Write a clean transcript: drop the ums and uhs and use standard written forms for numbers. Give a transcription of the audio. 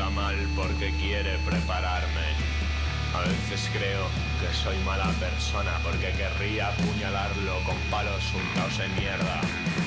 habla mal porque quiere prepararme. A veces creo que soy mala persona porque querría apuñalarlo con palos untados en mierda.